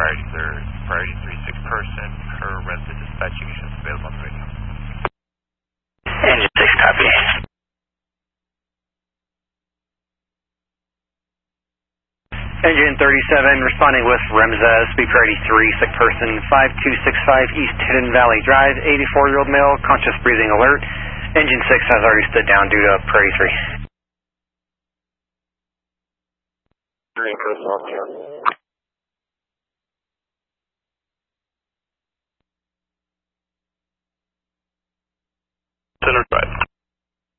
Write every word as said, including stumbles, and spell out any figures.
priority third, priority three, sick person, her resident dispatching issues available on the radio. Engine six, copy. Engine thirty-seven, responding with Remza, speed priority three, sick person, five two six five East Hidden Valley Drive, eighty-four-year-old male, conscious breathing alert. Engine six has already stood down due to priority three. Green, Chris, off here.